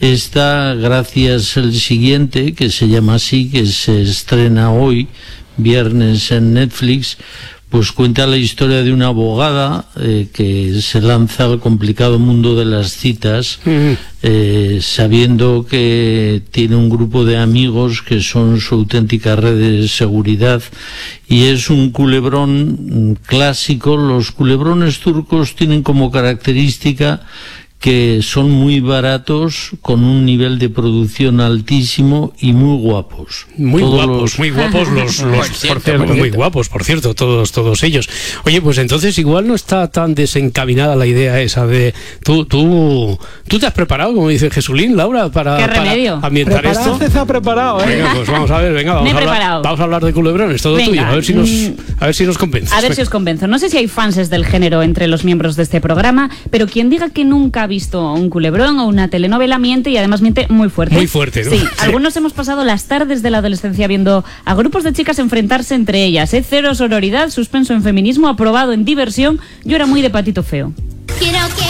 Esta, gracias al siguiente, que se llama así, que se estrena hoy, viernes en Netflix, pues cuenta la historia de una abogada que se lanza al complicado mundo de las citas, sabiendo que tiene un grupo de amigos que son su auténtica red de seguridad, y es un culebrón clásico. Los culebrones turcos tienen como característica que son muy baratos, con un nivel de producción altísimo y muy guapos. Muy guapos muy guapos, por cierto, todos ellos. Oye, pues entonces igual no está tan desencaminada la idea esa de... Tú te has preparado, como dice Jesulín, Laura, para ambientar esto. Está preparado, Venga, pues vamos a ver, vamos a hablar de culebrones, todo tuyo, a ver si nos convences. A ver si os convenzo. No sé si hay fans del género entre los miembros de este programa, pero quien diga que nunca ha visto un culebrón o una telenovela miente, y además miente muy fuerte. Muy fuerte, ¿no? Sí, algunos hemos pasado las tardes de la adolescencia viendo a grupos de chicas enfrentarse entre ellas. Cero sororidad, suspenso en feminismo, aprobado en diversión. Yo era muy de Patito Feo.